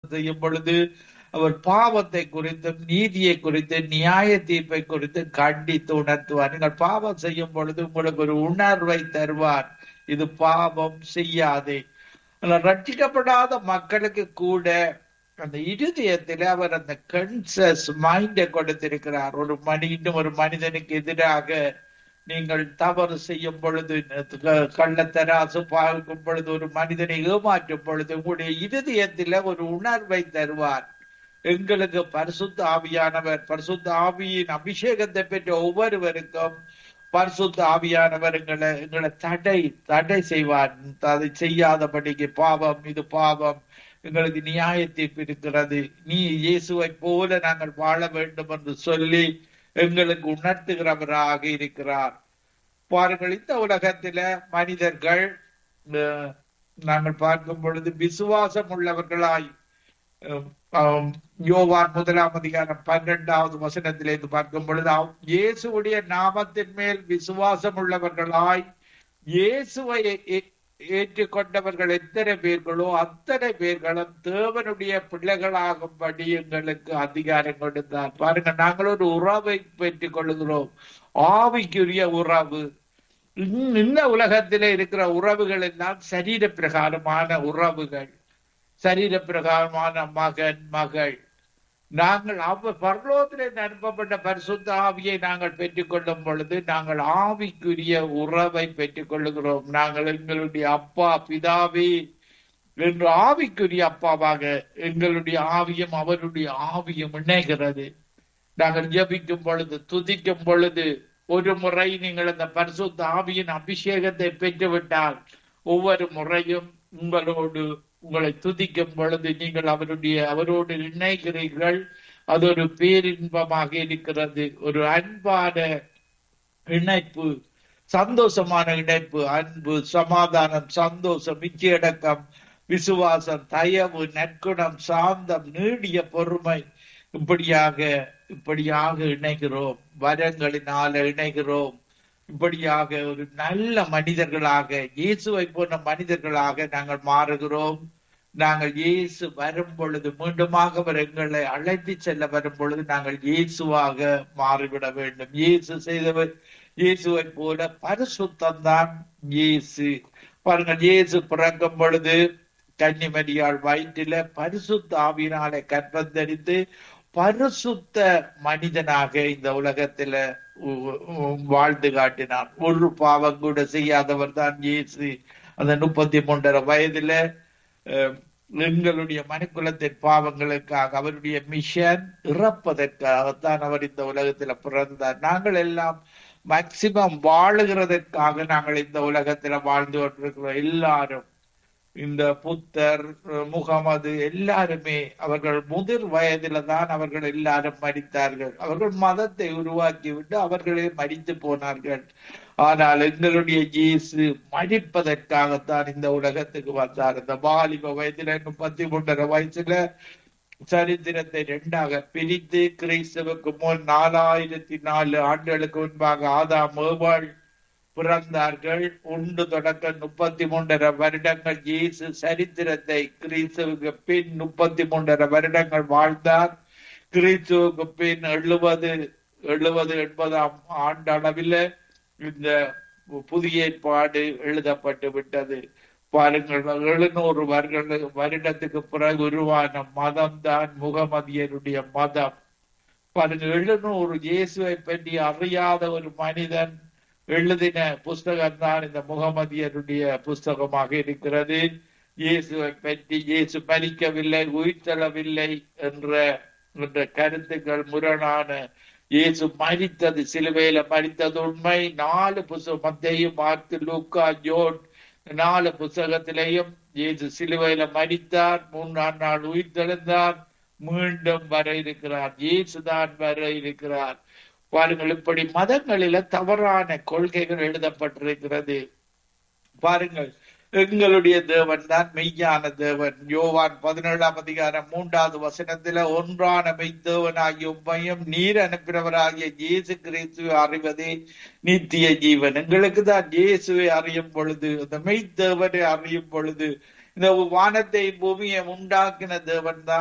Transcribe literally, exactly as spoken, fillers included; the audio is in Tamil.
செய்யும் பொழுது அவர் பாவத்தை குறித்தும் நீதியை குறித்து நியாய தீர்ப்பை குறித்து கண்டித்து உணர்த்துவார். நீங்கள் பாவம் செய்யும் பொழுது உங்களுக்கு ஒரு உணர்வை தருவார், இது பாவம் செய்யாதே. ரட்சிக்கப்படாத மக்களுக்கு கூட அந்த இருதயத்தில் அவர் அந்த கன்சஸ் மைண்டை கொடுத்திருக்கிறார். ஒரு மனிதன் ஒரு மனிதனுக்கு எதிராக நீங்கள் தவறு செய்யும் பொழுது, கள்ளத்தராசு பார்க்கும் பொழுது, ஒரு மனிதனை ஏமாற்றும் பொழுது உங்களுடைய இருதயத்தில் ஒரு உணர்வை தருவார். எங்களுக்கு பரிசுத்த ஆவியானவர், பரிசுத்த ஆவியின் அபிஷேகத்தை பெற்ற ஒவ்வொருவருக்கும் பரிசுத்த ஆவியானவர் எங்களை எங்களை தடை தடை செய்வார். அதை செய்யாதபடிக்கு பாவம், இது பாவம், எங்களுக்கு நியாய தீர்ப்பு இருக்கிறது, நீ இயேசுவை போல நாங்கள் வாழ வேண்டும் என்று சொல்லி எங்களுக்கு உணர்த்துகிறவராக இருக்கிறார். பாருங்கள், இந்த உலகத்தில மனிதர்கள் நாங்கள் பார்க்கும் பொழுது விசுவாசம் உள்ளவர்களாய், யோவான் முதலாம் அதிகாரம் பன்னிரெண்டாவது வசனத்திலிருந்து பார்க்கும் பொழுது, இயேசுடைய நாமத்தின் மேல் விசுவாசம் உள்ளவர்களாய் இயேசுவை ஏற்றுக்கொண்டவர்கள் எத்தனை பேர்களோ அத்தனை பேர்களும் தேவனுடைய பிள்ளைகளாகும்படி எங்களுக்கு அதிகாரம் கொடுத்தார். பாருங்க, நாங்கள் ஒரு உறவை பெற்றுக் கொள்கிறோம், ஆவிக்குரிய உறவு. இந்த உலகத்திலே இருக்கிற உறவுகள் எல்லாம் சரீர பிரகாரமான உறவுகள், சரீர பிரகாரமான மகன் மகள். நாங்கள் அவ பரலோகத்திலே அனுப்பப்பட்ட பரிசுத்த ஆவியை நாங்கள் பெற்றுக் கொள்ளும் பொழுது நாங்கள் ஆவிக்குரிய உறவை பெற்றுக் கொள்ளுகிறோம். நாங்கள் எங்களுடைய அப்பா பிதாவே என்று ஆவிக்குரிய அப்பாவாக எங்களுடைய ஆவியும் அவருடைய ஆவியும் இணைகிறது. நாங்கள் ஜெபிக்கும் பொழுது, துதிக்கும் பொழுது, ஒரு முறை நீங்கள் அந்த பரிசுத்த ஆவியின் அபிஷேகத்தை பெற்றுவிட்டால் ஒவ்வொரு முறையும் உங்களோடு உங்களை துதிக்கும் பொழுது நீங்கள் அவருடைய அவரோடு இணைகிறீர்கள். அது ஒரு பேரின்பமாக இருக்கிறது, ஒரு அன்பான இணைப்பு, சந்தோஷமான இணைப்பு. அன்பு, சமாதானம், சந்தோஷம், இச்சையடக்கம், விசுவாசம், தயவு, நற்குணம், சாந்தம், நீடிய பொறுமை, இப்படியாக இப்படியாக இணைகிறோம். வரங்களினால இணைகிறோம். இப்படியாக ஒரு நல்ல மனிதர்களாக, இயேசுவை போன்ற மனிதர்களாக நாங்கள் மாறுகிறோம். நாங்கள் இயேசு வரும் பொழுது, மீண்டுமாக அவர் எங்களை அழைத்து செல்ல வரும் பொழுது நாங்கள் இயேசுவாக மாறிவிட வேண்டும். இயேசு செய்தவர் இயேசுவை போல பரிசுத்தம் தான் இயேசு. பாருங்கள், இயேசு பிறக்கும் பொழுது கன்னிமரியாள் வயிற்றில பரிசுத்த ஆவியினாலே கற்பந்தரித்து பரிசுத்த மனிதனாக இந்த உலகத்துல வாழ்ந்து காட்டினார். ஒரு பாவம் கூட செய்யாதவர் தான் இயேசு. அந்த முப்பத்தி மூன்றரை வயதுல எங்களுடைய மனுக்குலத்தின் பாவங்களுக்காக, அவருடைய மிஷன் இறப்பதற்காகத்தான் அவர் இந்த உலகத்துல பிறந்தார். நாங்கள் எல்லாம் மேக்சிமம் வாழுகிறதற்காக நாங்கள் இந்த உலகத்துல வாழ்ந்து கொண்டிருக்கிறோம். எல்லாரும், இந்த புத்தர், முகமது, எல்லாருமே அவர்கள் முதிர் வயதில தான் அவர்கள் எல்லாரும் மரித்தார்கள். அவர்கள் மதத்தை உருவாக்கி விட்டு அவர்களே மரித்து போனார்கள். ஆனால் எங்களுடைய இயேசு மரிப்பதற்காகத்தான் இந்த உலகத்துக்கு வந்தார். இந்த வாலிப வயதுல, முப்பத்தி மூன்றரை வயசுல சரித்திரத்தை இரண்டாக பிரித்து, கிறிஸ்துவுக்கு முன் நாலாயிரத்தி நாலு ஆண்டுகளுக்கு முன்பாக ஆதாம் ஏவாள் பிறந்தார்கள். ஒன்று தொடக்க முப்பத்தி மூன்றரை வருடங்கள் இயேசு சரித்திரத்தை, கிறிஸ்துவுக்கு பின் முப்பத்தி மூன்றரை வருடங்கள் வாழ்ந்தார். கிறிஸ்துவுக்கு பின் எழுபது எழுபது எண்பதாம் ஆண்டு அளவில் இந்த புதிய ஏற்பாடு எழுதப்பட்டு விட்டது. பாருங்கள், எழுநூறு வருட வருடத்துக்கு பிறகு உருவான மதம் தான் முகமதியருடைய மதம். பாருங்கள், எழுநூறு இயேசுவை பற்றி அறியாத ஒரு மனிதன் எழுதின புஸ்தகம் தான் இந்த முகமதியருடைய புஸ்தகமாக இருக்கிறது. இயேசுவை பற்றி, இயேசு மரிக்கவில்லை, உயிர்த்தெழவில்லை என்ற என்ற கருத்துக்கள் முரணான, இயேசு மரித்தது, சிலுவையில மரித்தது உண்மை. நாலு புஸ்தகம், மத்தேயு, மார்க்கு, லூக்கா, யோன், நாலு புஸ்தகத்திலேயும் இயேசு சிலுவையில மரித்தார், மூன்றாம் நாள் உயிர்த்தெழுந்தார், மீண்டும் வர இருக்கிறார். இயேசுதான் வர இருக்கிறார். பாருங்கள், இப்படி மதங்களில தவறான கொள்கைகள் எழுதப்பட்டிருக்கிறது. பாருங்கள், எங்களுடைய தேவன் தான் மெய்யான தேவன். யோவான் பதினேழாம் அதிகாரம் மூன்றாவது வசனத்துல, ஒன்றான மெய்தேவனாகிய உம்மையும் நீர் அனுப்பினவராகிய இயேசு கிறிஸ்துவை அறிவதே நித்திய ஜீவன். எங்களுக்கு தான் இயேசுவை அறியும் பொழுது, அந்த மெய்தேவனை அறியும் பொழுது இந்த வானத்தை பூமியை உண்டாக்கின தேவன் தான்